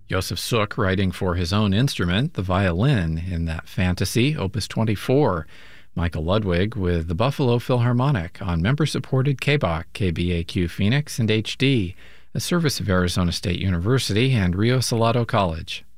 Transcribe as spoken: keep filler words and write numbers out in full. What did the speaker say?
Josef Suk writing for his own instrument, the violin, in that fantasy, Opus twenty-four. Michael Ludwig with the Buffalo Philharmonic on member-supported K B A Q, K B A Q Phoenix, and H D, a service of Arizona State University and Rio Salado College.